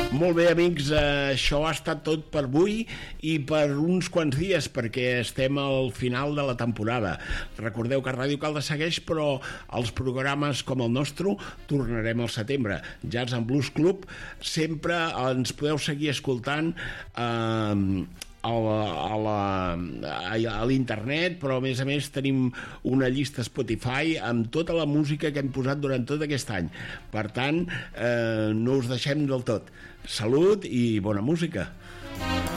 Molt bé, amics, això ha estat tot per avui i per uns quants dies, perquè estem al final de la temporada. Recordeu que Ràdio Caldes segueix, però els programes com el nostre tornarem al setembre. Jazz and Blues Club, sempre ens podeu seguir escoltant a l'internet, però a més tenim una llista Spotify amb tota la música que hem posat durant tot aquest any. Per tant, no us deixem del tot. Salut i bona música.